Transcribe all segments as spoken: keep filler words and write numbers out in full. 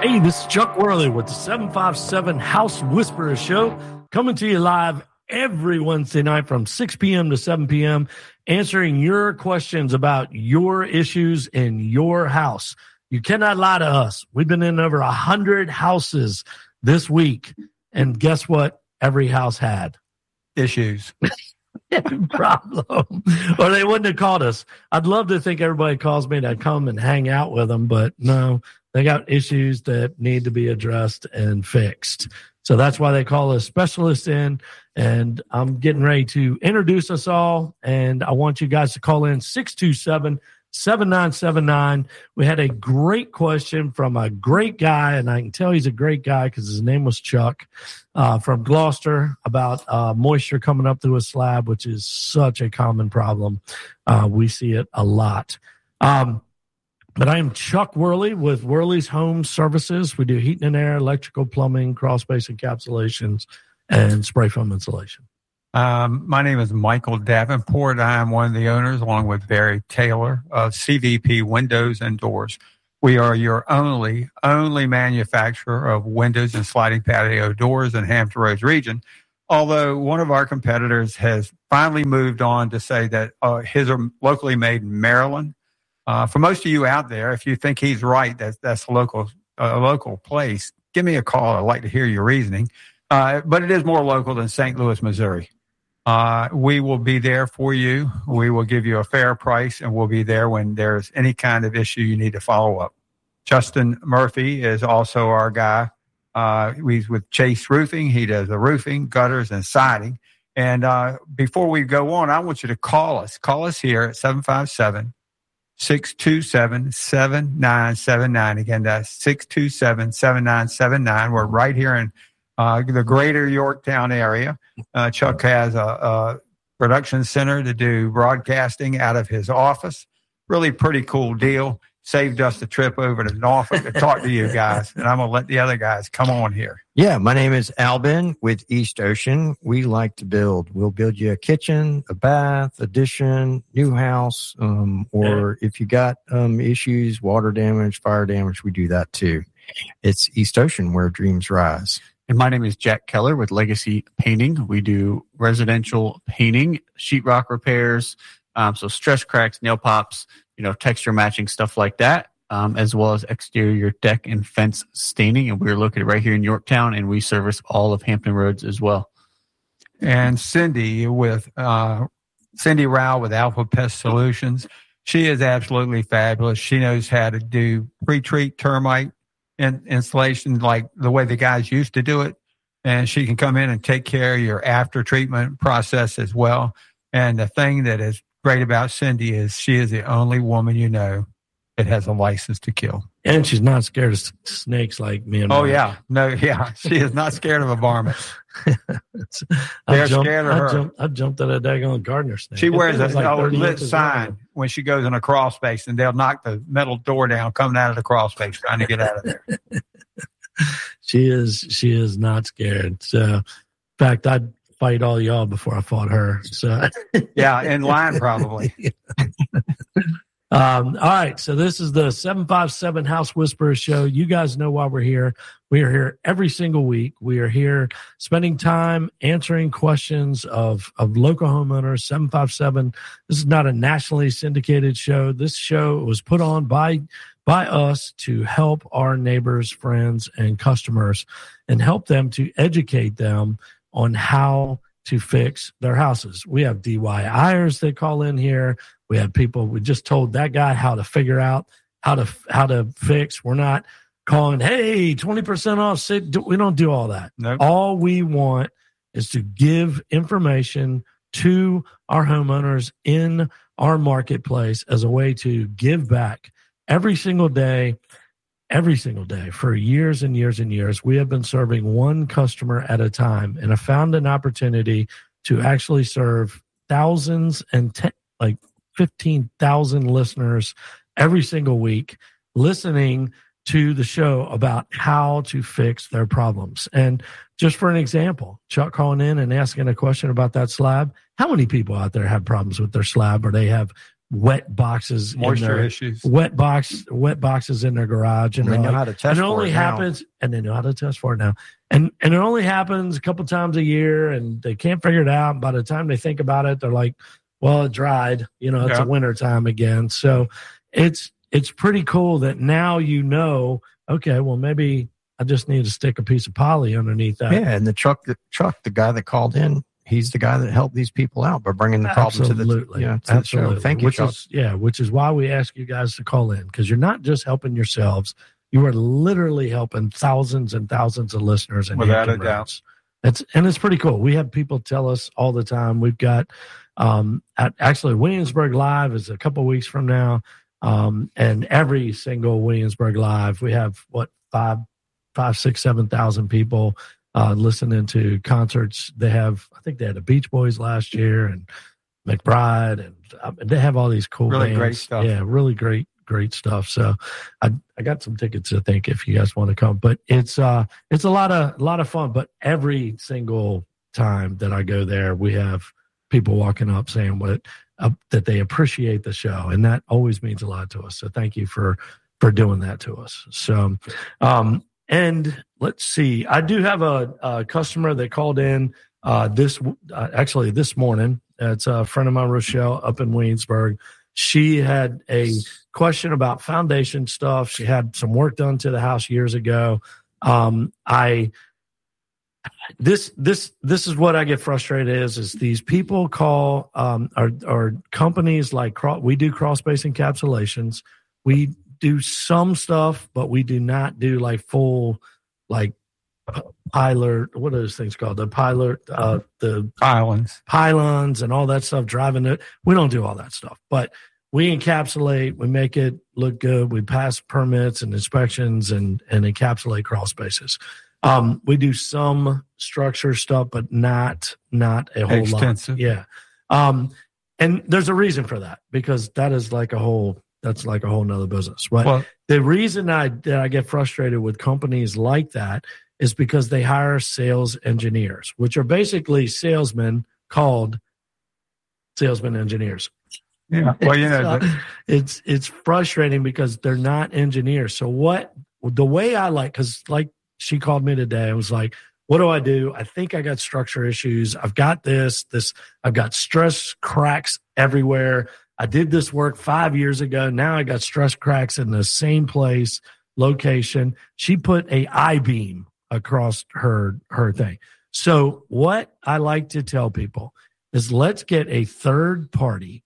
Hey, this is Chuck Worley with the seven five seven House Whisperers Show, coming to you live every Wednesday night from six p.m. to seven p.m., answering your questions about your issues in your house. You cannot lie to us. We've been in over one hundred houses this week, and guess what? Every house had issues. Problem, or they wouldn't have called us. I'd love to think everybody calls me to come and hang out with them, but no, they got issues that need to be addressed and fixed. So that's why they call us specialists in, and I'm getting ready to introduce us all, and I want you guys to call in six two seven, seven nine seven nine. We had a great question from a great guy, and I can tell he's a great guy because his name was Chuck, uh, from Gloucester, about uh, moisture coming up through a slab, which is such a common problem. Uh, we see it a lot. Um, but I am Chuck Worley with Worley's Home Services. We do heating and air, electrical, plumbing, crawl space encapsulations, and spray foam insulation. Um, my name is Michael Davenport. I am one of the owners, along with Barry Taylor, of C V P Windows and Doors. We are your only, only manufacturer of windows and sliding patio doors in Hampton Roads region, although one of our competitors has finally moved on to say that uh, his are locally made in Maryland. Uh, for most of you out there, if you think he's right, that that's a local, a local place, give me a call. I'd like to hear your reasoning. Uh, but it is more local than Saint Louis, Missouri. Uh, we will be there for you. We will give you a fair price, and we'll be there when there's any kind of issue you need to follow up. Justin Murphy is also our guy. Uh, he's with Chase Roofing. He does the roofing, gutters, and siding. And uh, before we go on, I want you to call us. Call us here at seven five seven, six two seven, seven nine seven nine. Again, that's six two seven, seven nine seven nine. We're right here in Uh, the greater Yorktown area. Uh, Chuck has a, a production center to do broadcasting out of his office. Really pretty cool deal. Saved us the trip over to Norfolk to talk to you guys. And I'm going to let the other guys come on here. Yeah, my name is Albin with East Ocean. We like to build. We'll build you a kitchen, a bath, addition, new house, um, or if you got um, issues, water damage, fire damage, we do that too. It's East Ocean where dreams rise. And my name is Jack Keller with Legacy Painting. We do residential painting, sheetrock repairs, um, so stress cracks, nail pops, you know, texture matching, stuff like that, um, as well as exterior deck and fence staining. And we're located right here in Yorktown, and we service all of Hampton Roads as well. And Cindy with uh, Cindy Rao with Alpha Pest Solutions. She is absolutely fabulous. She knows how to do pre-treat termite in, installation like the way the guys used to do it. And she can come in and take care of your after treatment process as well. And the thing that is great about Cindy is she is the only woman you know that has a license to kill. And she's not scared of snakes like me and Oh, Mike. yeah. No, yeah. She is not scared of a varmint. They're jumped, scared of her. I jumped, I jumped at a daggone gardener snake. She wears a like like lit sign long. When she goes in a crawl space, and they'll knock the metal door down coming out of the crawl space trying to get out of there. She is she is not scared. So, in fact, I'd fight all y'all before I fought her. So, yeah, in line probably. Um, all right, so this is the seven five seven House Whisperers Show. You guys know why we're here. We are here every single week. We are here spending time answering questions of, of local homeowners. seven five seven, this is not a nationally syndicated show. This show was put on by by us to help our neighbors, friends, and customers and help them to educate them on how to fix their houses. We have D Y Ers that call in here. We have people, we just told that guy how to figure out how to how to fix. We're not calling, hey, twenty percent off. We don't do all that. Nope. All we want is to give information to our homeowners in our marketplace as a way to give back every single day, every single day for years and years and years. We have been serving one customer at a time, and I found an opportunity to actually serve thousands and ten, like fifteen thousand listeners every single week listening to the show about how to fix their problems. And just for an example, Chuck calling in and asking a question about that slab. How many people out there have problems with their slab, or they have wet boxes, moisture in their, issues, wet box, wet boxes in their garage, and they know like, how to test and it for only it now. happens, and they know how to test for it now, and and it only happens a couple times a year, and they can't figure it out. And by the time they think about it, they're like, "Well, it dried. You know, it's yeah. a winter time again." So it's it's pretty cool that now you know. Okay, well maybe I just need to stick a piece of poly underneath that. Yeah, and the truck, the truck, the guy that called in. He's the guy that helped these people out by bringing the problem Absolutely. to the, you know, to Absolutely. the show. Thank you, which Chuck. is, yeah, which is why we ask you guys to call in, because you're not just helping yourselves. You are literally helping thousands and thousands of listeners. In Without Hampton a doubt. Roads. It's, and it's pretty cool. We have people tell us all the time. We've got um, at, actually Williamsburg Live is a couple weeks from now. Um, and every single Williamsburg Live, we have what, five, five, six, seven thousand people Uh, listening to concerts. They have, I think they had the Beach Boys last year and McBride, and uh, they have all these cool Really bands. great stuff. Yeah, really great, great stuff. So I I got some tickets, I think, if you guys want to come. But it's uh it's a lot of a lot of fun. But every single time that I go there, we have people walking up saying what uh, that they appreciate the show, and that always means a lot to us. So thank you for for doing that to us. So um and let's see. I do have a, a customer that called in uh, this uh, actually this morning. It's a friend of mine, Rochelle, up in Williamsburg. She had a question about foundation stuff. She had some work done to the house years ago. Um, I this this this is what I get frustrated is is these people call um, or, or companies like we do crawl space encapsulations. We do some stuff, but we do not do like full, like piler. What are those things called? The piler, uh, the islands, pylons, and all that stuff. Driving it, we don't do all that stuff. But we encapsulate. We make it look good. We pass permits and inspections and and encapsulate crawl spaces. Um, we do some structure stuff, but not not a whole extensive. lot. Yeah, um, and there's a reason for that, because that is like a whole. That's like a whole nother business. But well, the reason I that I get frustrated with companies like that is because they hire sales engineers, which are basically salesmen called salesman engineers. Yeah. Well, you know, uh, it's it's frustrating because they're not engineers. So what the way I like, because like she called me today, I was like, what do I do? I think I got structure issues. I've got this, this, I've got stress cracks everywhere. I did this work five years ago. Now I got stress cracks in the same place, location. She put a I-beam across her, her thing. So what I like to tell people is let's get a third party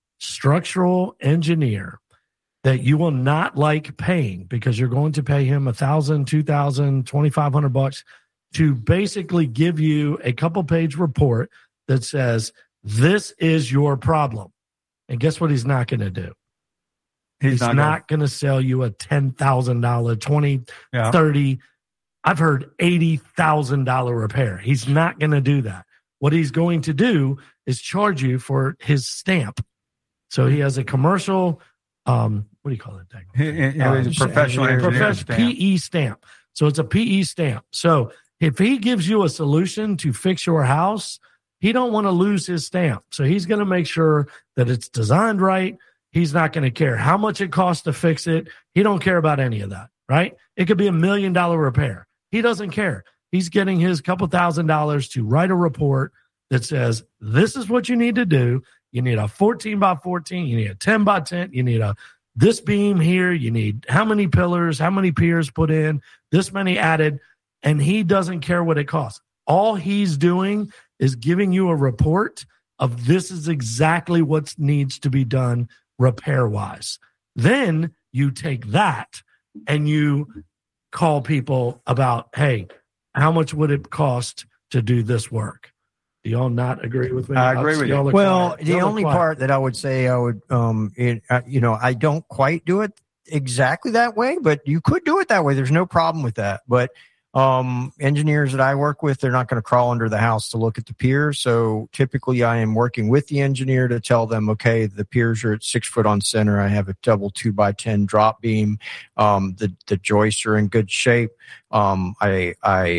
structural engineer that you will not like paying, because you're going to pay him a thousand, two thousand, twenty-five hundred bucks to basically give you a couple page report that says, this is your problem. And guess what he's not going to do? He's, he's not, not going to sell you a ten thousand dollars, twenty, yeah. thirty, I've heard eighty thousand dollars repair. He's not going to do that. What he's going to do is charge you for his stamp. So he has a commercial, um, what do you call that thing? He, he, uh, he's a professional engineer professional P E stamp. So it's a P E stamp. So if he gives you a solution to fix your house, he don't want to lose his stamp. So he's going to make sure that it's designed right. He's not going to care how much it costs to fix it. He don't care about any of that, right? It could be a million dollar repair. He doesn't care. He's getting his couple thousand dollars to write a report that says, this is what you need to do. You need a fourteen by fourteen. You need a ten by ten. You need a this beam here. You need how many pillars, how many piers put in, this many added. And he doesn't care what it costs. All he's doing is giving you a report of this is exactly what needs to be done repair-wise. Then you take that and you call people about, hey, how much would it cost to do this work? Do y'all not agree with me? I agree with you. Well, the only part that I would say I would, um, it, uh, you know, I don't quite do it exactly that way, but you could do it that way. There's no problem with that. But um, engineers that I work with, they're not going to crawl under the house to look at the piers. So typically I am working with the engineer to tell them, okay, the piers are at six foot on center. I have a double two by ten drop beam. Um, the, the joists are in good shape. Um, I, I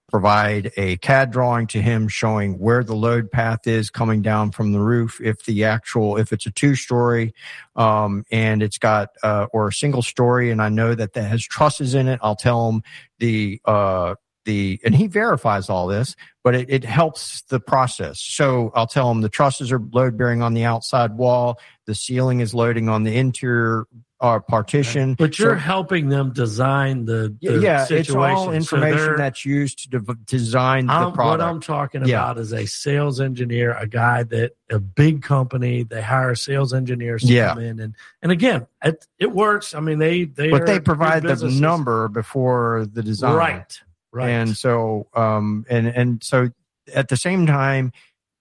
provide a C A D drawing to him showing where the load path is coming down from the roof. If the actual, if it's a two story, um, and it's got, uh, or a single story, and I know that that has trusses in it, I'll tell him the, uh, the, and he verifies all this, but it, it helps the process. So I'll tell him the trusses are load bearing on the outside wall. The ceiling is loading on the interior uh, partition. But you're so, helping them design the, the yeah, situation. it's all information so that's used to de- design the I'm, product. What I'm talking yeah. about is a sales engineer, a guy that a big company, they hire sales engineers to yeah. come in. And, and again, it, it works. I mean, they, they, but are they provide the businesses. number before the design. Right. Right. And so, um, and, and so at the same time,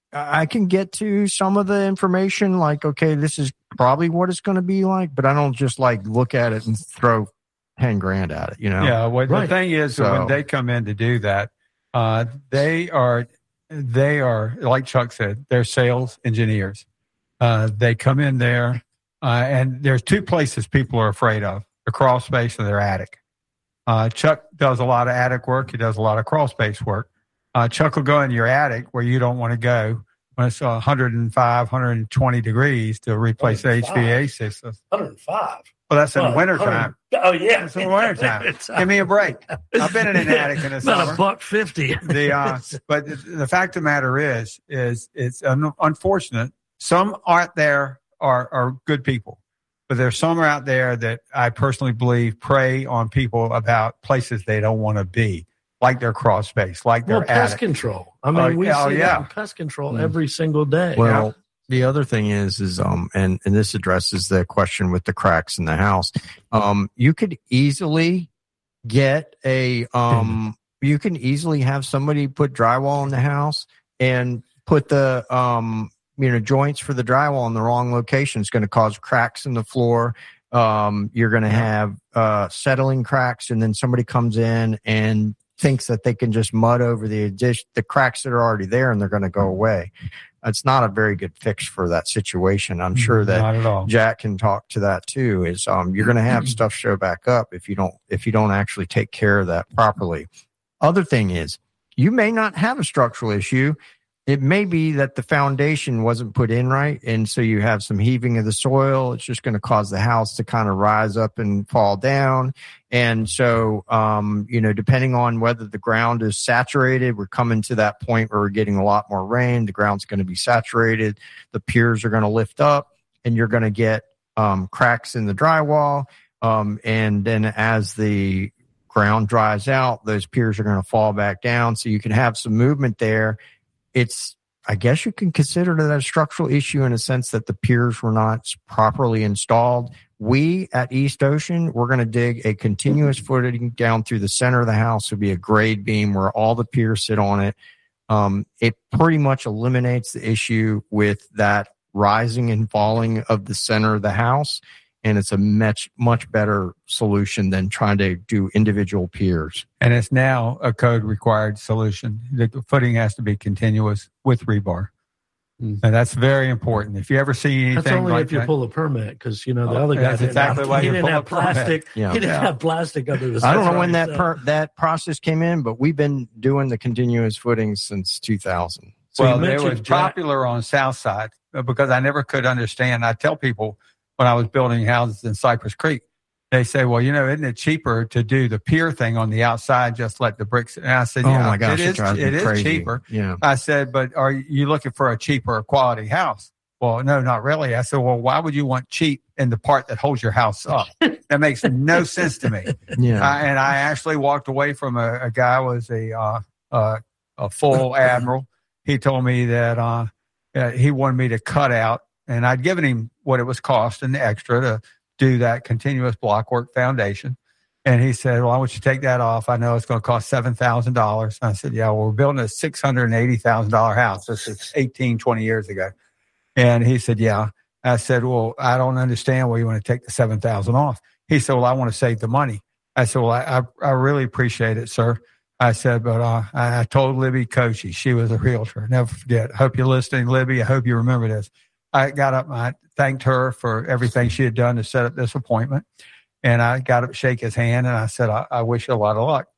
I can get to some of the information like, okay, this is probably what it's going to be like, but I don't just like look at it and throw ten grand at it, you know? Yeah. Well, right. the thing is, so, when they come in to do that, uh, they are, they are, like Chuck said, they're sales engineers. Uh, they come in there, uh, and there's two places people are afraid of: the crawl space and their attic. Uh, Chuck does a lot of attic work. He does a lot of crawl space work. Uh, Chuck will go in your attic where you don't want to go when it's one hundred five, one hundred twenty degrees to replace the H V A C system. one hundred five. Well, that's in well, the wintertime. Oh, yeah. It's in the wintertime. Give me a break. I've been in an attic in the summer. About a buck fifty. the, uh, but the, the fact of the matter is, is it's un- unfortunate. Some out there are, are good people. But there's some out there that I personally believe prey on people about places they don't want to be, like their crawl space, like their well, pest attic. control. I mean, Oh, we oh, see yeah. that in pest control every single day. Well, Yeah. the other thing is, is, um, and, and this addresses the question with the cracks in the house. Um, you could easily get a, um, you can easily have somebody put drywall in the house and put the, um, you know, joints for the drywall in the wrong location. It's going to cause cracks in the floor. Um, you're going to have, uh, settling cracks, and then somebody comes in and thinks that they can just mud over the addition, the cracks that are already there, and they're going to go away. It's not a very good fix for that situation. I'm sure that Not at all. Jack can talk to that too. Is um, you're going to have stuff show back up if you don't if you don't actually take care of that properly. Other thing is, you may not have a structural issue. It may be that the foundation wasn't put in right, and so you have some heaving of the soil. It's just going to cause the house to kind of rise up and fall down. And so, um, you know, depending on whether the ground is saturated, we're coming to that point where we're getting a lot more rain. The ground's going to be saturated. The piers are going to lift up, and you're going to get um, cracks in the drywall. Um, and then as the ground dries out, those piers are going to fall back down. So you can have some movement there. It's, I guess you can consider that a structural issue in a sense that the piers were not properly installed. We at East Ocean, we're going to dig a continuous footing down through the center of the house. It'll be a grade beam where all the piers sit on it. Um, it pretty much eliminates the issue with that rising and falling of the center of the house. And it's a much, much better solution than trying to do individual piers. And it's now a code required solution. The footing has to be continuous with rebar. Mm. And that's very important. If you ever see anything that's only like if you that, pull a permit, because you know the oh, other guy that's didn't exactly have, why he you didn't pull have a permit. plastic. Yeah. He didn't Yeah. have plastic under the. I don't know right, when that so. per, that process came in, but we've been doing the continuous footing since two thousand. So well, you it mentioned was Jack- popular on South Side because I never could understand. I tell people when I was building houses in Cypress Creek, they say, well, you know, isn't it cheaper to do the pier thing on the outside, just let the bricks? And I said, yeah, oh my gosh, it is, drives me it is crazy. cheaper. Yeah. I said, but are you looking for a cheaper quality house? Well, no, not really. I said, well, why would you want cheap in the part that holds your house up? That makes no sense to me. Yeah. Uh, and I actually walked away from a, a guy who was a, uh, uh, a full admiral. He told me that uh, uh, he wanted me to cut out, and I'd given him what it was costing the extra to do that continuous blockwork foundation. And he said, well, I want you to take that off. I know it's going to cost seven thousand dollars. I said, yeah, well, we're building a six hundred eighty thousand dollars house. This is eighteen, twenty years ago. And he said, yeah. I said, well, I don't understand why you want to take the seven thousand dollars off. He said, well, I want to save the money. I said, well, I, I, I really appreciate it, sir. I said, but uh, I, I told Libby Kochi, she was a realtor. Never forget. I hope you're listening, Libby. I hope you remember this. I got up, I thanked her for everything she had done to set up this appointment. And I got up, shake his hand, and I said, I, I wish you a lot of luck.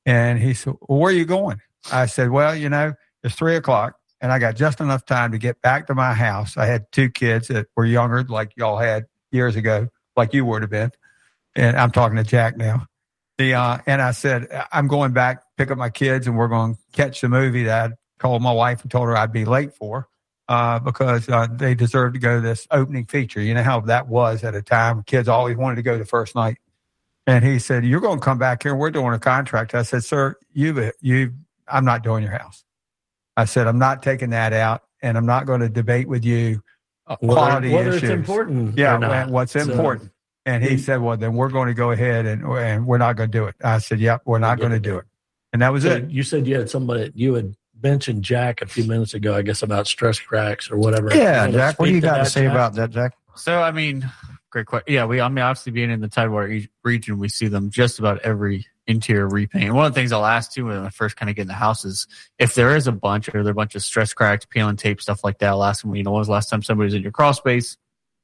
And he said, well, where are you going? I said, well, you know, it's three o'clock and I got just enough time to get back to my house. I had two kids that were younger, like y'all had years ago, like you would have been. And I'm talking to Jack now. The uh, and I said, I'm going back, pick up my kids, and we're going to catch the movie that I called my wife and told her I'd be late for uh, because uh, they deserve to go to this opening feature. You know how that was at a time. Kids always wanted to go the first night. And he said, you're going to come back here. We're doing a contract. I said, sir, you, you, I'm not doing your house. I said, I'm not taking that out, and I'm not going to debate with you uh, quality whether, whether issues. It's important yeah, or not. what's So, important. And he said, well, then we're going to go ahead and, and we're not going to do it. I said, yep, we're not going to do it. And that was so it. You said you had somebody, you had mentioned Jack a few minutes ago, I guess, about stress cracks or whatever. Yeah, You wanna Jack, what do speak you got to that, say Jack? about that, Jack? So, I mean, great question. Yeah, we, I mean, obviously being in the Tidewater e- region, we see them just about every interior repaint. One of the things I'll ask too when I first kind of get in the house is if there is a bunch or there are a bunch of stress cracks, peel and tape, stuff like that, I'll ask them, you know, when was the last time somebody was in your crawl space?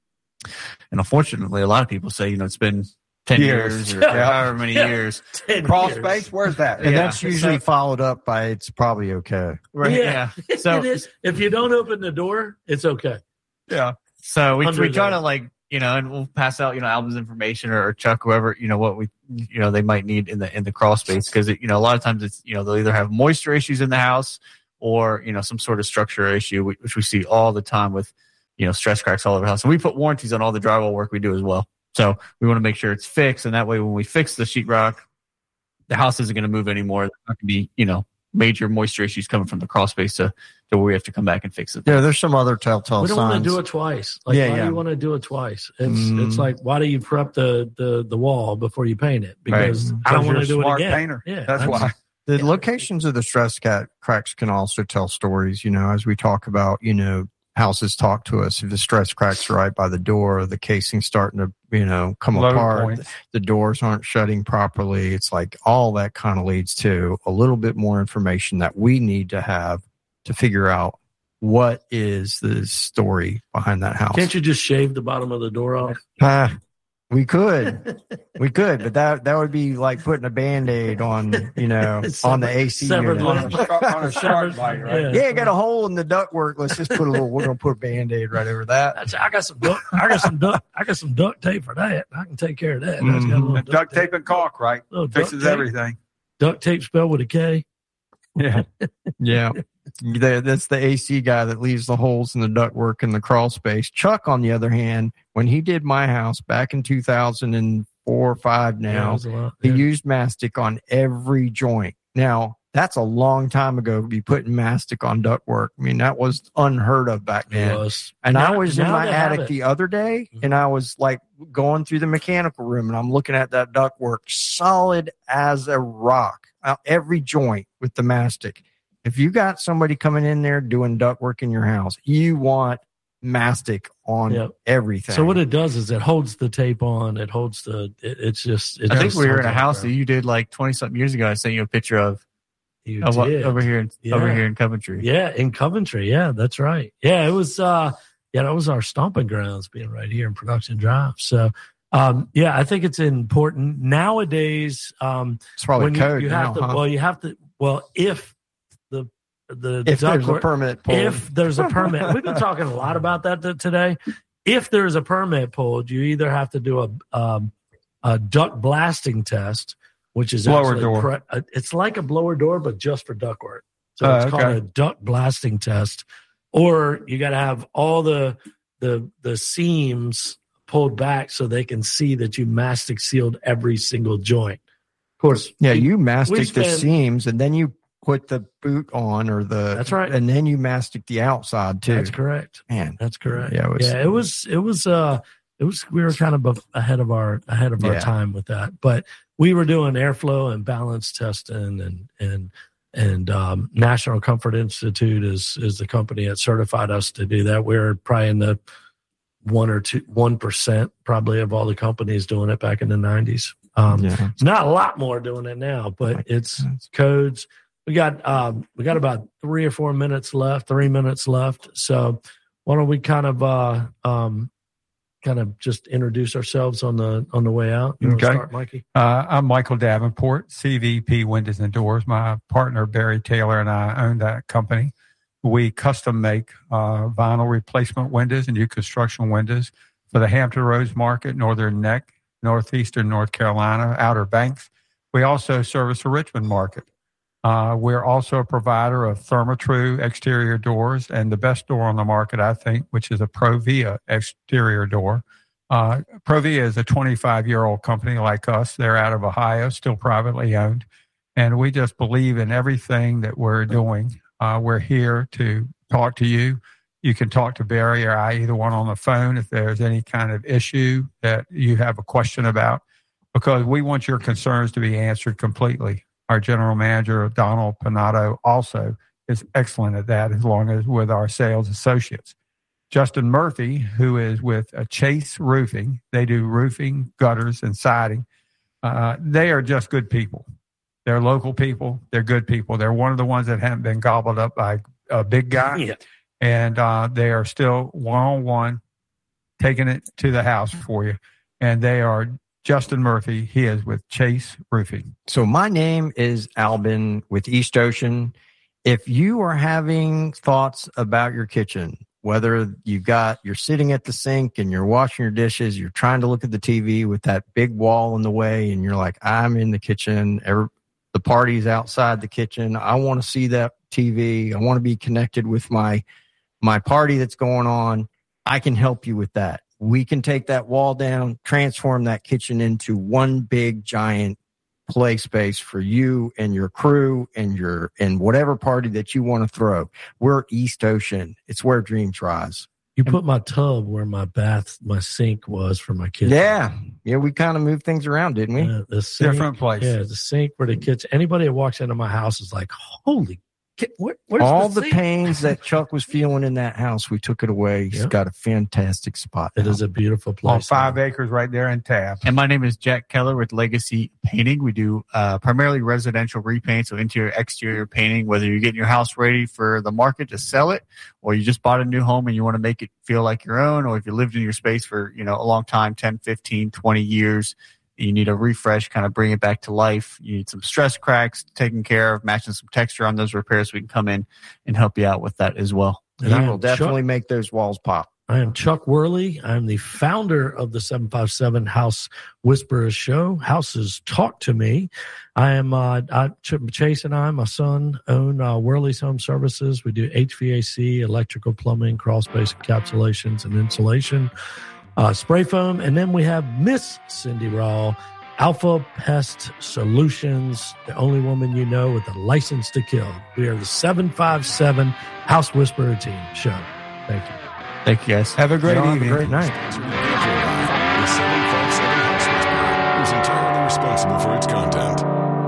And unfortunately, a lot of people say, you know, it's been ten years, Years. or Yeah. however many Yeah. years. ten Crawl years. space, where's that? And Yeah. that's usually So- followed up by it's probably okay. Right. Yeah. Yeah. So, it is. If you don't open the door, it's okay. Yeah. so we, Under we try the- to like, you know, and we'll pass out, you know, Album's information or, or Chuck, whoever, you know, what we, you know, they might need in the, in the crawl space. Cause it, you know, a lot of times it's, you know, they'll either have moisture issues in the house or, you know, some sort of structure issue, which we see all the time with, you know, stress cracks all over the house. And we put warranties on all the drywall work we do as well. So we want to make sure it's fixed. And that way, when we fix the sheetrock, the house isn't going to move anymore. There's not going to be, you know, major moisture issues coming from the crawl space to, to where we have to come back and fix it. Yeah, there's some other telltale we don't signs. want to do it twice. Like, Yeah, why yeah. do you want to do it twice? It's Mm. it's like, why do you prep the, the, the wall before you paint it? Because Right. I don't Because want to you're do a it smart again. painter. Yeah, That's why. The Yeah. locations of the stress cat cracks can also tell stories, you know, as we talk about, you know, houses talk to us. If the stress cracks are right by the door, the casing's starting to, you know, come Load apart, points. the doors aren't shutting properly. It's like all that kind of leads to a little bit more information that we need to have to figure out what is the story behind that house. Can't you just shave the bottom of the door off? Ah, we could, we could, but that that would be like putting a Band-Aid on, you know, on the A C Severed unit. On a, limb. sharp- on a sharp light, right? Yeah, got a hole in the ductwork. Let's just put a little. We're gonna put a Band-Aid right over that. That's, I got some duct, I got some duct, I got some duct tape for that. I can take care of that. That's got a little And duct tape and caulk, right? Little duct Fixes tape. everything. Duct tape spelled with a K. Yeah. Yeah, The- that's the A C guy that leaves the holes in the ductwork in the crawl space. Chuck, on the other hand, when he did my house back in two thousand four or five, Yeah, now that was a lot. he Yeah. used mastic on every joint. Now that's a long time ago to be putting mastic on ductwork. I mean, that was unheard of back It then. was. And I Now- was in now my they have attic it. the other day, Mhm. and I was like going through the mechanical room, and I'm looking at that ductwork, solid as a rock, uh, every joint with the mastic. If you got somebody coming in there doing ductwork in your house, you want mastic on Yep. everything. So what it does is it holds the tape on. It holds the. It, it's just. It I think just we were in holds a on house forever. that you did like twenty something years ago. I sent you a picture of, You of what, did. over here, in, Yeah. over here in Coventry. Yeah, in Coventry. Yeah, that's right. Yeah, it was. uh Yeah, that was our stomping grounds, being right here in Production Drive. So, um yeah, I think it's important nowadays. Um, it's probably when you, code you now, have to. huh? Well, you have to. Well, if the the if there's a ductwork- permit pulled. if there's a permit, we've been talking a lot about that th- today. If there's a permit pulled, you either have to do a um, a duct blasting test, which is Blower actually door. Pre- uh, it's like a blower door, but just for ductwork. So Oh, it's okay. called a duct blasting test. Or you got to have all the the the seams pulled back so they can see that you mastic sealed every single joint. Of course, yeah, we- you mastic the spend- seams, and then you put the boot on, or the That's right. and then you mastic the outside too. That's correct. Man, That's correct. Yeah, Yeah, it was- it was. It was. Uh, it was. We were kind of bef- ahead of our ahead of our Yeah. time with that, but we were doing airflow and balance testing, and and and um, National Comfort Institute is is the company that certified us to do that. We're probably in the one or two one percent probably of all the companies doing it back in the nineties. Um, yeah. It's not a lot more doing it now, but it's codes. We got um, we got about three or four minutes left, three minutes left. So why don't we kind of uh, um, kind of just introduce ourselves on the on the way out? You want to Okay. start, Mikey? Uh, I'm Michael Davenport, C V P Windows and Doors. My partner, Barry Taylor, and I own that company. We custom make uh, vinyl replacement windows and new construction windows for the Hampton Roads market, Northern Neck, Northeastern North Carolina, Outer Banks. We also service the Richmond market. Uh, we're also a provider of Therma-Tru exterior doors and the best door on the market, I think, which is a Provia exterior door. Uh, Provia is a twenty-five-year-old company like us. They're out of Ohio, still privately owned. And we just believe in everything that we're doing. Uh, we're here to talk to you. You can talk to Barry or I, either one on the phone, if there's any kind of issue that you have a question about, because we want your concerns to be answered completely. Our general manager, Donald Panato, also is excellent at that, as long as with our sales associates. Justin Murphy, who is with uh, Chase Roofing, they do roofing, gutters, and siding. Uh, they are just good people. They're local people. They're good people. They're one of the ones that haven't been gobbled up by a big guy. Yeah. And uh, they are still one-on-one taking it to the house for you. And they are Justin Murphy. He is with Chase Roofing. So my name is Albin with East Ocean. If you are having thoughts about your kitchen, whether you got, you're sitting at the sink and you're washing your dishes, you're trying to look at the T V with that big wall in the way, and you're like, I'm in the kitchen, every, the party's outside the kitchen, I want to see that T V, I want to be connected with my my party that's going on, I can help you with that. We can take that wall down, transform that kitchen into one big giant play space for you and your crew and your and whatever party that you want to throw. We're East Ocean. It's where dreams rise. You put my tub where my bath, my sink was for my kitchen. Yeah. Yeah, we kind of moved things around, didn't we? Uh, the sink, Different place. Yeah, the sink where the kitchen. Anybody that walks into my house is like, holy, where, where's All the, the sink? pains that Chuck was feeling in that house, we took it away. He's Yep. got a fantastic spot. It now. is a beautiful On place. five acres right there in Tab. And my name is Jack Keller with Legacy Painting. We do uh, primarily residential repaint, so interior, exterior painting, whether you're getting your house ready for the market to sell it, or you just bought a new home and you want to make it feel like your own, or if you lived in your space for, you know, a long time, ten, fifteen, twenty years, you need a refresh, kind of bring it back to life. You need some stress cracks taken care of, matching some texture on those repairs. We can come in and help you out with that as well. He And I will am definitely Chuck, make those walls pop. I am Chuck Worley. I'm the founder of the seven five seven House Whisperers Show. Houses Talk to Me. I am uh, I, Chase and I, my son, own uh, Worley's Home Services. We do H V A C, electrical, plumbing, crawl space encapsulations, and insulation. Uh, spray foam, and then we have Miss Cindy Rawl, Alpha Pest Solutions, the only woman you know with a license to kill. We are the seven five seven House Whisperer Team Show. Thank you. Thank you, guys. Have a great Y'all have a evening. great night. The seven five seven House Whisperer is entirely responsible for its content.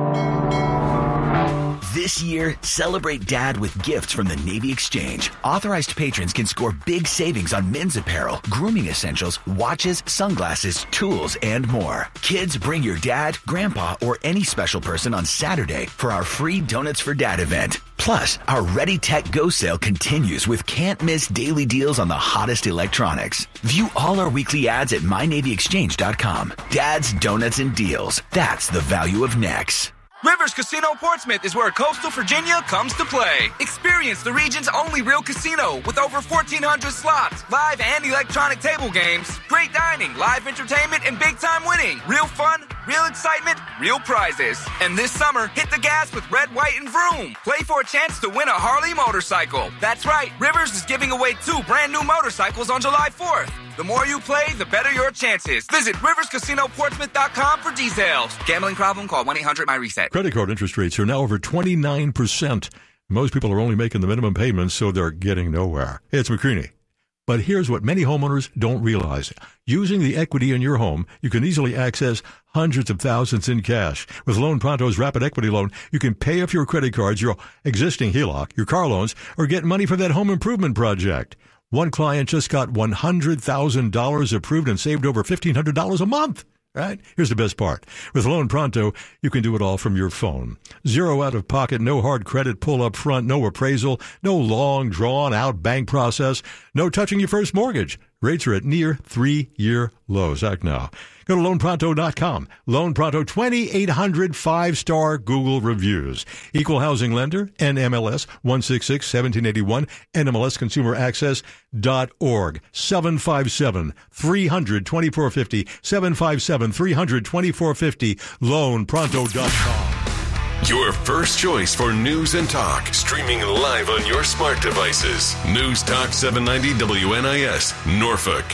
This year, celebrate Dad with gifts from the Navy Exchange. Authorized patrons can score big savings on men's apparel, grooming essentials, watches, sunglasses, tools, and more. Kids, bring your dad, grandpa, or any special person on Saturday for our free Donuts for Dad event. Plus, our Ready Tech Go sale continues with can't-miss daily deals on the hottest electronics. View all our weekly ads at my navy exchange dot com. Dad's Donuts and Deals. That's the value of Nex. Rivers Casino Portsmouth is where coastal Virginia comes to play. Experience the region's only real casino with over fourteen hundred slots, live and electronic table games, great dining, live entertainment, and big-time winning. Real fun, real excitement, real prizes. And this summer, hit the gas with Red, White, and Vroom. Play for a chance to win a Harley motorcycle. That's right, Rivers is giving away two brand new motorcycles on July fourth. The more you play, the better your chances. Visit rivers casino portsmouth dot com for details. Gambling problem? Call one eight hundred my reset. Credit card interest rates are now over twenty-nine percent. Most people are only making the minimum payments, so they're getting nowhere. Hey, it's McCreaney. But here's what many homeowners don't realize. Using the equity in your home, you can easily access hundreds of thousands in cash. With Loan Pronto's Rapid Equity Loan, you can pay off your credit cards, your existing H E L O C, your car loans, or get money for that home improvement project. One client just got one hundred thousand dollars approved and saved over fifteen hundred dollars a month. Right? Here's the best part. With Loan Pronto, you can do it all from your phone. Zero out of pocket, no hard credit pull up front, no appraisal, no long drawn out bank process, no touching your first mortgage. Rates are at near three-year lows. Act now. Go to loan pronto dot com. Loan Pronto, twenty-eight hundred five-star Google reviews. Equal housing lender, N M L S one six six one seven eight one, N M L S consumer access dot org. seven five seven, three hundred, twenty-four fifty, seven five seven, three hundred, twenty-four fifty, loan pronto dot com. Your first choice for news and talk, streaming live on your smart devices. News Talk seven ninety W N I S, Norfolk.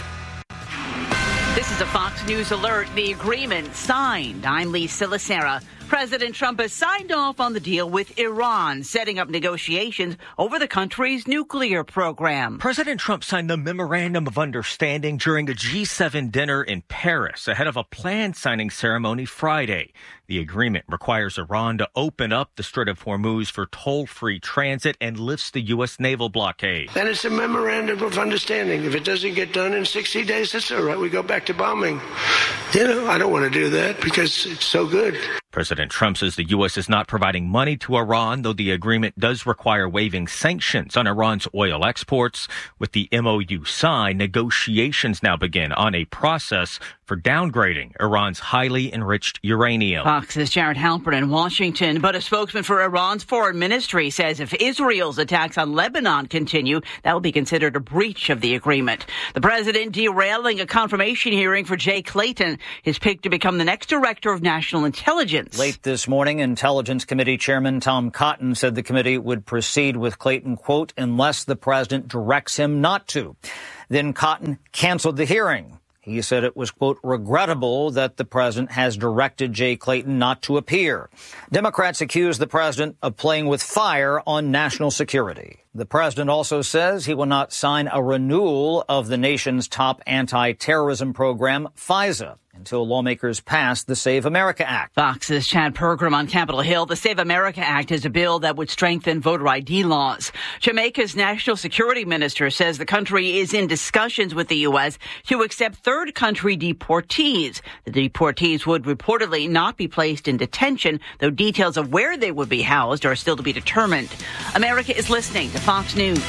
This is a Fox News alert. The agreement signed. I'm Lee Silasera. President Trump has signed off on the deal with Iran, setting up negotiations over the country's nuclear program. President Trump signed the Memorandum of Understanding during a G seven dinner in Paris ahead of a planned signing ceremony Friday. The agreement requires Iran to open up the Strait of Hormuz for toll-free transit and lifts the U S naval blockade. Then it's a memorandum of understanding. If it doesn't get done in sixty days, that's all right. We go back to bombing. You know, I don't want to do that because it's so good. President Trump says the U S is not providing money to Iran, though the agreement does require waiving sanctions on Iran's oil exports. With the M O U signed, negotiations now begin on a process for downgrading Iran's highly enriched uranium. Fox's Jared Halpern in Washington, but a spokesman for Iran's foreign ministry says if Israel's attacks on Lebanon continue, that will be considered a breach of the agreement. The president derailing a confirmation hearing for Jay Clayton, his pick to become the next director of national intelligence. Late this morning, Intelligence Committee Chairman Tom Cotton said the committee would proceed with Clayton, quote, unless the president directs him not to. Then Cotton canceled the hearing. He said it was, quote, regrettable that the president has directed Jay Clayton not to appear. Democrats accuse the president of playing with fire on national security. The president also says he will not sign a renewal of the nation's top anti-terrorism program, FISA, until lawmakers pass the Save America Act. Fox's Chad Pergram on Capitol Hill. The Save America Act is a bill that would strengthen voter I D laws. Jamaica's national security minister says the country is in discussions with the U S to accept third country deportees. The deportees would reportedly not be placed in detention, though details of where they would be housed are still to be determined. America is listening to Fox News.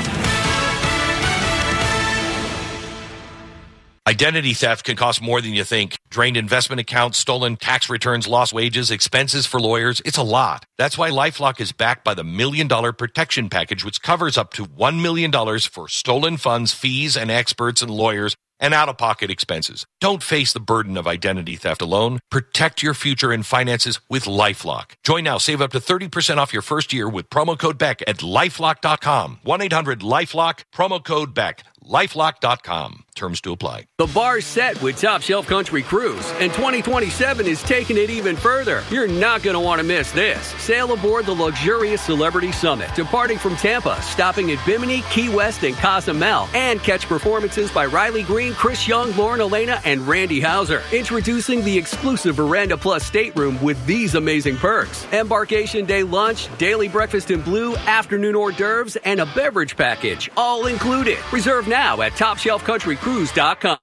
Identity theft can cost more than you think. Drained investment accounts, stolen tax returns, lost wages, expenses for lawyers. It's a lot. That's why LifeLock is backed by the Million Dollar Protection Package, which covers up to one million dollars for stolen funds, fees, and experts and lawyers, and out-of-pocket expenses. Don't face the burden of identity theft alone. Protect your future and finances with LifeLock. Join now. Save up to thirty percent off your first year with promo code Beck at lifelock dot com. one eight hundred lifelock, promo code Beck. lifelock dot com. Terms to apply. The bar's set with Top Shelf Country Cruise, and twenty twenty-seven is taking it even further. You're not going to want to miss this. Sail aboard the luxurious Celebrity Summit, departing from Tampa, stopping at Bimini, Key West, and Cozumel, and catch performances by Riley Green, Chris Young, Lauren Elena, and Randy Hauser. Introducing the exclusive Veranda Plus stateroom with these amazing perks. Embarkation day lunch, daily breakfast in blue, afternoon hors d'oeuvres, and a beverage package, all included. Reserve now at top shelf country cruise dot com.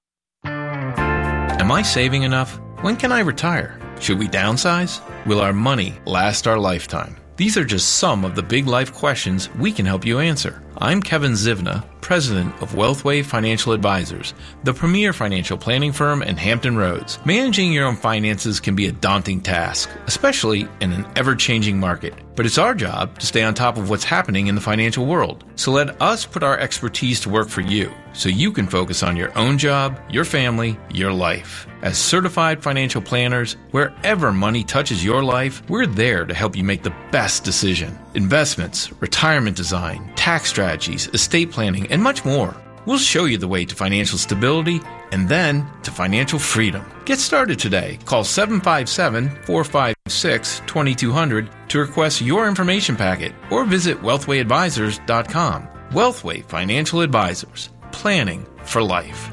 Am I saving enough? When can I retire? Should we downsize? Will our money last our lifetime? These are just some of the big life questions we can help you answer. I'm Kevin Zivna, president of Wealthway Financial Advisors, the premier financial planning firm in Hampton Roads. Managing your own finances can be a daunting task, especially in an ever-changing market. But it's our job to stay on top of what's happening in the financial world. So let us put our expertise to work for you, so you can focus on your own job, your family, your life. As certified financial planners, wherever money touches your life, we're there to help you make the best decision. Investments, retirement design, tax strategies, estate planning, and much more. We'll show you the way to financial stability and then to financial freedom. Get started today. Call seven five seven, four five six, two two zero zero to request your information packet or visit wealthway advisors dot com. Wealthway Financial Advisors. Planning for life.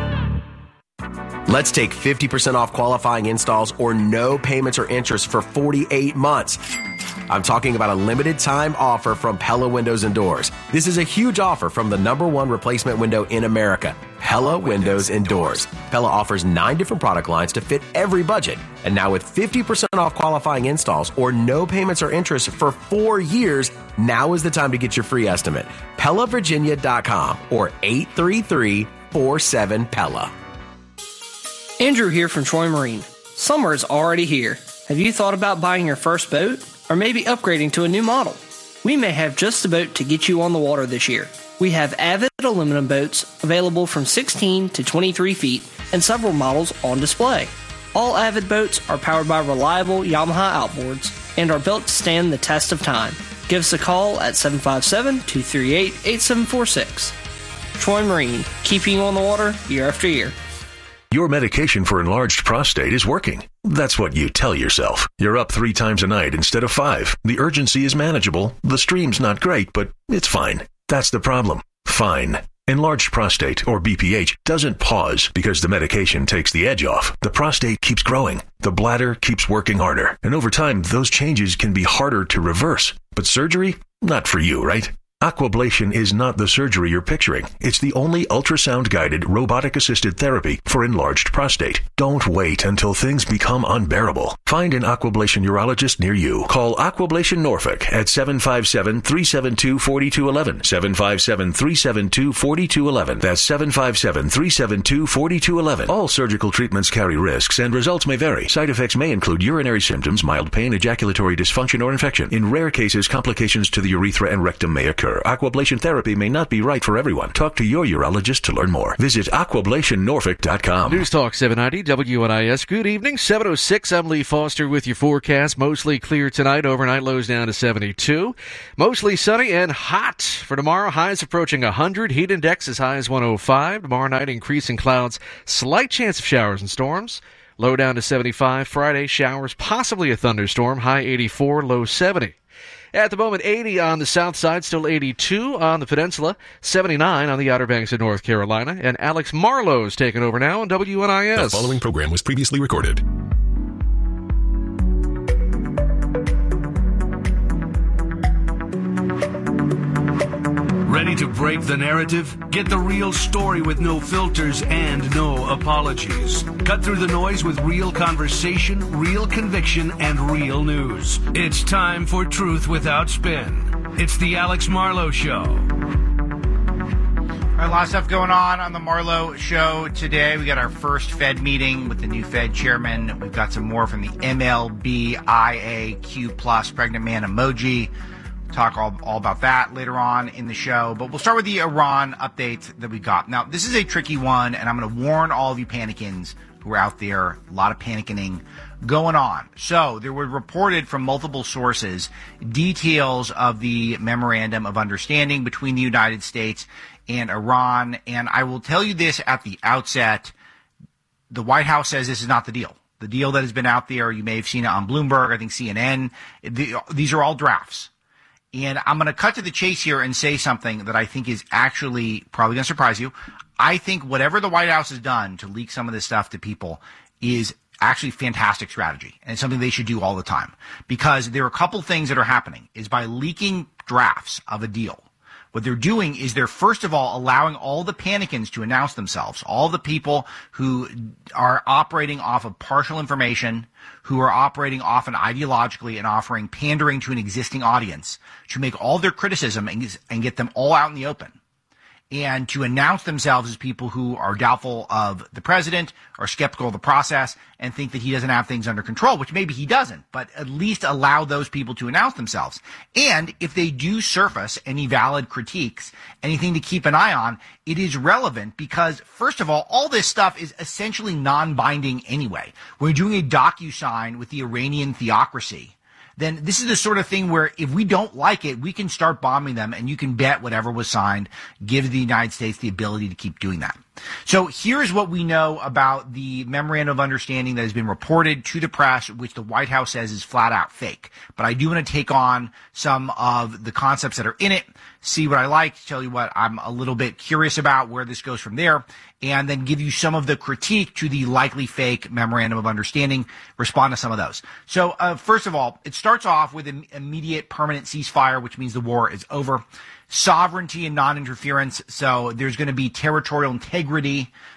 Let's take fifty percent off qualifying installs or no payments or interest for forty-eight months. I'm talking about a limited time offer from Pella Windows and Doors. This is a huge offer from the number one replacement window in America, Pella Windows and Doors. Pella offers nine different product lines to fit every budget. And now with fifty percent off qualifying installs or no payments or interest for four years, now is the time to get your free estimate. Pella Virginia dot com or eight three three, four seven, P E L A. Andrew here from Troy Marine. Summer is already here. Have you thought about buying your first boat? Or maybe upgrading to a new model? We may have just the boat to get you on the water this year. We have Avid aluminum boats available from sixteen to twenty-three feet and several models on display. All Avid boats are powered by reliable Yamaha outboards and are built to stand the test of time. Give us a call at seven five seven, two three eight, eight seven four six. Troy Marine, keeping you on the water year after year. Your medication for enlarged prostate is working. That's what you tell yourself. You're up three times a night instead of five. The urgency is manageable. The stream's not great, but it's fine. That's the problem. Fine. Enlarged prostate, or B P H, doesn't pause because the medication takes the edge off. The prostate keeps growing. The bladder keeps working harder. And over time, those changes can be harder to reverse. But surgery? Not for you, right? Aquablation is not the surgery you're picturing. It's the only ultrasound-guided, robotic-assisted therapy for enlarged prostate. Don't wait until things become unbearable. Find an Aquablation urologist near you. Call Aquablation Norfolk at seven five seven, three seven two, four two one one. seven five seven, three seven two, four two one one. That's seven five seven, three seven two, four two one one. All surgical treatments carry risks, and results may vary. Side effects may include urinary symptoms, mild pain, ejaculatory dysfunction, or infection. In rare cases, complications to the urethra and rectum may occur. Aquablation therapy may not be right for everyone. Talk to your urologist to learn more. Visit aquablation norfolk dot com. News Talk seven ninety W N I S. Good evening. seven oh six. I'm Lee Foster with your forecast. Mostly clear tonight. Overnight lows down to seventy-two. Mostly sunny and hot for tomorrow. Highs approaching one hundred. Heat index as high as one oh five. Tomorrow night, increasing clouds. Slight chance of showers and storms. Low down to seventy-five. Friday, showers, possibly a thunderstorm. High eighty-four, low seventy. At the moment, eighty on the south side, still eighty-two on the peninsula, seventy-nine on the Outer Banks of North Carolina, and Alex Marlowe's taking over now on W N I S. The following program was previously recorded. Ready to break the narrative? Get the real story with no filters and no apologies. Cut through the noise with real conversation, real conviction, and real news. It's time for Truth Without Spin. It's the Alex Marlowe Show. All right, a lot of stuff going on on the Marlowe Show today. We got our first Fed meeting with the new Fed chairman. We've got some more from the M L B I A Q plus pregnant man emoji. Talk all, all about that later on in the show. But we'll start with the Iran update that we got. Now, this is a tricky one, and I'm going to warn all of you panicins who are out there. A lot of panicking going on. So there were reported from multiple sources details of the memorandum of understanding between the United States and Iran. And I will tell you this at the outset. The White House says this is not the deal. The deal that has been out there, you may have seen it on Bloomberg, I think C N N. The, these are all drafts. And I'm going to cut to the chase here and say something that I think is actually probably going to surprise you. I think whatever the White House has done to leak some of this stuff to people is actually fantastic strategy, and it's something they should do all the time. Because there are a couple things that are happening is by leaking drafts of a deal. What they're doing is they're, first of all, allowing all the panicans to announce themselves, all the people who are operating off of partial information, who are operating often ideologically and offering pandering to an existing audience, to make all their criticism and, and get them all out in the open. And to announce themselves as people who are doubtful of the president, are skeptical of the process, and think that he doesn't have things under control, which maybe he doesn't, but at least allow those people to announce themselves. And if they do surface any valid critiques, anything to keep an eye on, it is relevant because, first of all, all this stuff is essentially non-binding anyway. When you're doing a DocuSign with the Iranian theocracy, then this is the sort of thing where if we don't like it, we can start bombing them, and you can bet whatever was signed gives the United States the ability to keep doing that. So here's what we know about the memorandum of understanding that has been reported to the press, which the White House says is flat out fake. But I do want to take on some of the concepts that are in it, see what I like, tell you what I'm a little bit curious about, where this goes from there, and then give you some of the critique to the likely fake memorandum of understanding, respond to some of those. So uh, first of all, it starts off with an immediate permanent ceasefire, which means the war is over. Sovereignty and non-interference, so there's going to be territorial integrity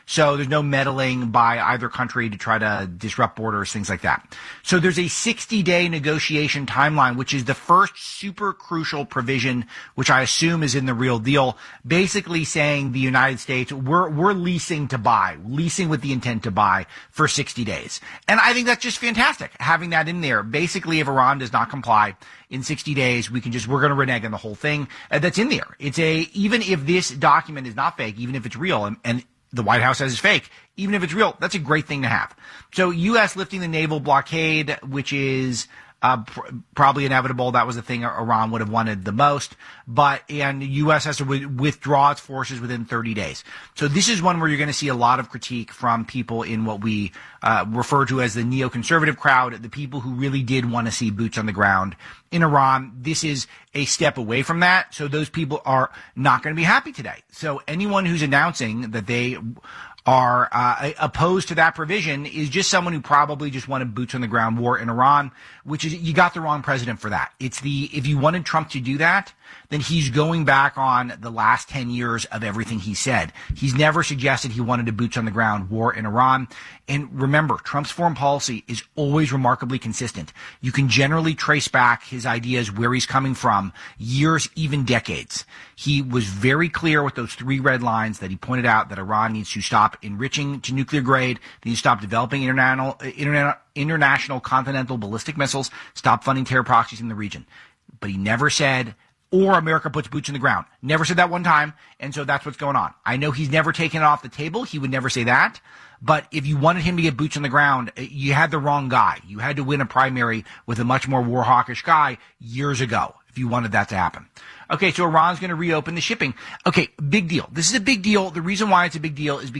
So there's no meddling by either country to try to disrupt borders, things like that. So there's a sixty-day negotiation timeline, which is the first super crucial provision, which I assume is in the real deal, basically saying the United States, we're, we're leasing to buy, leasing with the intent to buy for sixty days. And I think that's just fantastic, having that in there. Basically, if Iran does not comply in sixty days, we can just, we're going to renege on the whole thing. Uh, that's in there. It's a, even if this document is not fake, even if it's real, and, and the White House says it's fake, even if it's real, that's a great thing to have. So U S lifting the naval blockade, which is uh, pr- probably inevitable. That was the thing Iran would have wanted the most. But, and the U S has to w- withdraw its forces within thirty days. So this is one where you're going to see a lot of critique from people in what we uh, refer to as the neoconservative crowd, the people who really did want to see boots on the ground in Iran. This is a step away from that. So those people are not going to be happy today. So anyone who's announcing that they are uh, opposed to that provision is just someone who probably just wanted boots on the ground war in Iran, which is, you got the wrong president for that. It's the, if you wanted Trump to do that, then he's going back on the last ten years of everything he said. He's never suggested he wanted a boots on the ground war in Iran. And remember, Trump's foreign policy is always remarkably consistent. You can generally trace back his ideas, where he's coming from, years, even decades. He was very clear with those three red lines that he pointed out, that Iran needs to stop enriching to nuclear grade, they need to stop developing international, interna- international continental ballistic missiles, stop funding terror proxies in the region. But he never said, or America puts boots in the ground. Never said that one time, and so that's what's going on. I know he's never taken it off the table. He would never say that. But if you wanted him to get boots on the ground, you had the wrong guy. You had to win a primary with a much more war hawkish guy years ago if you wanted that to happen. Okay, so Iran's going to reopen the shipping. Okay, big deal. This is a big deal. The reason why it's a big deal is because